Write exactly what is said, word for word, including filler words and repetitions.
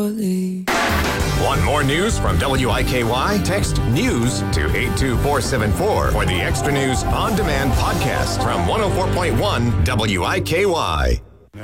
surely. Want more news from W I K Y? Text news to eight two four seven four for the Extra News On Demand podcast from one oh four point one W I K Y.